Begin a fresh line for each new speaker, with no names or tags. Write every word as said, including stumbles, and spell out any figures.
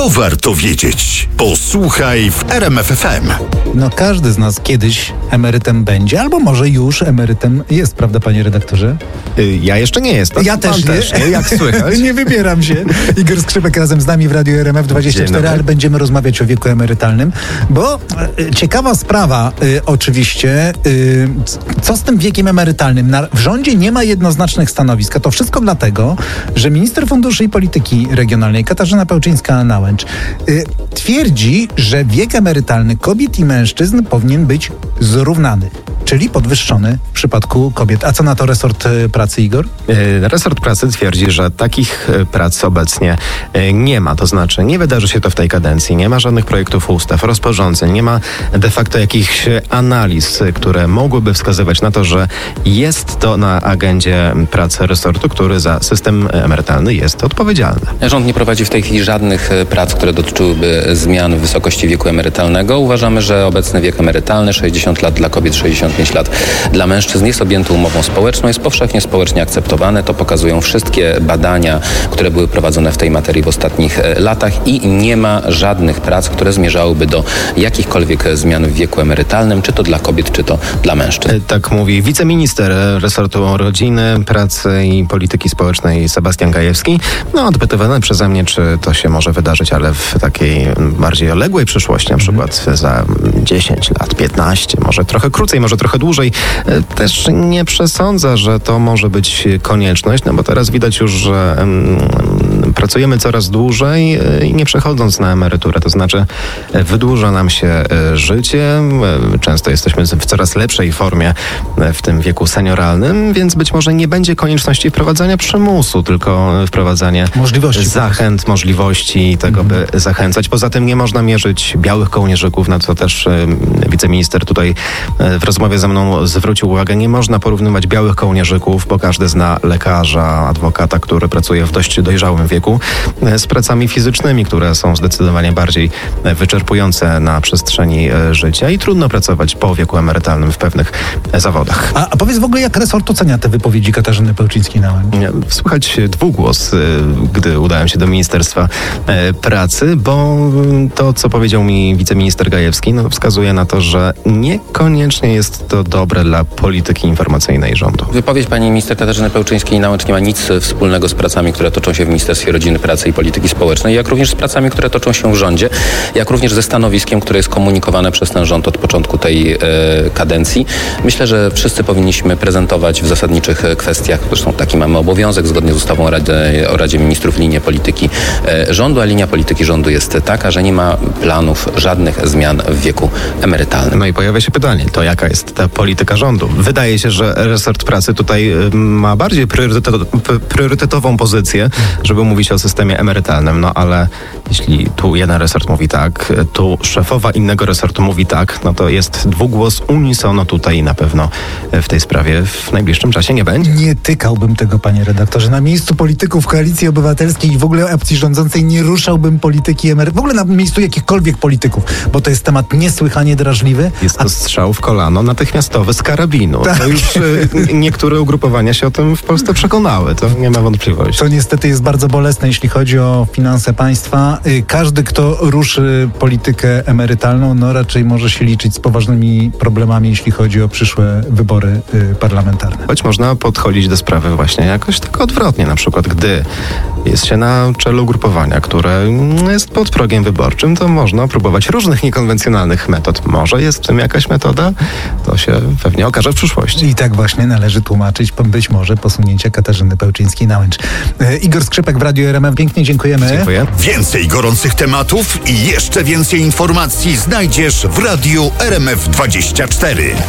To warto wiedzieć. Posłuchaj w R M F F M.
No każdy z nas kiedyś emerytem będzie, albo może już emerytem jest, prawda, panie redaktorze?
Ja jeszcze nie jestem.
Ja też nie.
też nie, jak słychać.
Nie wybieram się. Igor Skrzypek razem z nami w Radiu R M F dwadzieścia cztery, ale będziemy rozmawiać o wieku emerytalnym, bo e, ciekawa sprawa e, oczywiście, e, co z tym wiekiem emerytalnym? Na, w rządzie nie ma jednoznacznych stanowisk, a to wszystko dlatego, że minister funduszy i polityki regionalnej Katarzyna Pełczyńska-Nałęcz e, twierdzi, że wiek emerytalny kobiet i mężczyzn powinien być zrównany, czyli podwyższony w przypadku kobiet. A co na to resort pracy, Igor?
Resort pracy twierdzi, że takich prac obecnie nie ma. To znaczy nie wydarzy się to w tej kadencji. Nie ma żadnych projektów ustaw, rozporządzeń. Nie ma de facto jakichś analiz, które mogłyby wskazywać na to, że jest to na agendzie pracy resortu, który za system emerytalny jest odpowiedzialny.
Rząd nie prowadzi w tej chwili żadnych prac, które dotyczyłyby zmian w wysokości wieku emerytalnego. Uważamy, że obecny wiek emerytalny sześćdziesiąt lat dla kobiet, sześćdziesiąt pięć lat dla mężczyzn jest objęty umową społeczną, jest powszechnie społecznie akceptowane. To pokazują wszystkie badania, które były prowadzone w tej materii w ostatnich latach i nie ma żadnych prac, które zmierzałyby do jakichkolwiek zmian w wieku emerytalnym, czy to dla kobiet, czy to dla mężczyzn.
Tak mówi wiceminister resortu rodziny, pracy i polityki społecznej Sebastian Gajewski. No, odpytywany przeze mnie, czy to się może wydarzyć, ale w takiej bardziej odległej przyszłości, na przykład za dziesięć lat, piętnaście, może trochę krócej, może trochę dłużej. Też nie przesądza, że to może być konieczność, no bo teraz widać już, że um, pracujemy coraz dłużej i nie przechodząc na emeryturę, to znaczy wydłuża nam się życie, często jesteśmy w coraz lepszej formie w tym wieku senioralnym, więc być może nie będzie konieczności wprowadzania przymusu, tylko wprowadzanie
możliwości,
zachęt, możliwości tego, by zachęcać. Poza tym nie można mierzyć białych kołnierzyków, na co też wiceminister tutaj w rozmowie ze mną zwrócił uwagę. Nie można porównywać białych kołnierzyków, bo każdy zna lekarza, adwokata, który pracuje w dość dojrzałym wieku, z pracami fizycznymi, które są zdecydowanie bardziej wyczerpujące na przestrzeni życia i trudno pracować po wieku emerytalnym w pewnych zawodach.
A, a powiedz w ogóle, jak resort ocenia te wypowiedzi Katarzyny Pełczyńskiej-Nałęcz?
Słychać dwugłos, gdy udałem się do Ministerstwa Pracy, bo to, co powiedział mi wiceminister Gajewski, no, wskazuje na to, że niekoniecznie jest to dobre dla polityki informacyjnej rządu.
Wypowiedź pani minister Katarzyny Pełczyńskiej-Nałęcz nie ma nic wspólnego z pracami, które toczą się w Ministerstwie Rodziny, Pracy i Polityki Społecznej, jak również z pracami, które toczą się w rządzie, jak również ze stanowiskiem, które jest komunikowane przez ten rząd od początku tej e, kadencji. Myślę, że wszyscy powinniśmy prezentować w zasadniczych kwestiach, zresztą taki mamy obowiązek zgodnie z ustawą o Radzie, o Radzie Ministrów, linię polityki e, rządu, a linia polityki rządu jest taka, że nie ma planów żadnych zmian w wieku emerytalnym.
No i pojawia się pytanie, to jaka jest ta polityka rządu? Wydaje się, że resort pracy tutaj ma bardziej priorytetową pozycję, żeby mówić o systemie emerytalnym, no ale jeśli tu jeden resort mówi tak, tu szefowa innego resortu mówi tak, no to jest dwugłos unisono tutaj na pewno w tej sprawie w najbliższym czasie nie będzie.
Nie tykałbym tego, panie redaktorze. Na miejscu polityków Koalicji Obywatelskiej i w ogóle opcji rządzącej nie ruszałbym polityki emerytalnej. W ogóle na miejscu jakichkolwiek polityków, bo to jest temat niesłychanie drażliwy.
Jest to strzał w kolano natychmiastowy z karabinu.
Tak.
To już y, niektóre ugrupowania się o tym w Polsce przekonały. To nie ma wątpliwości.
To niestety jest bardzo bolesne, jeśli chodzi o finanse państwa. Każdy, kto ruszy politykę emerytalną, no raczej może się liczyć z poważnymi problemami, jeśli chodzi o przyszłe wybory y, parlamentarne.
Choć można podchodzić do sprawy właśnie jakoś tak odwrotnie. Na przykład, gdy jest się na czele ugrupowania, które jest pod progiem wyborczym, to można próbować różnych niekonwencjonalnych metod. Może jest w tym jakaś metoda? To się pewnie okaże w przyszłości.
I tak właśnie należy tłumaczyć być może posunięcia Katarzyny Pełczyńskiej-Nałęcz. E, Igor Skrzypek w Radiu R M F. Pięknie dziękujemy.
Dziękuję.
Więcej gorących tematów i jeszcze więcej informacji znajdziesz w Radiu R M F dwadzieścia cztery.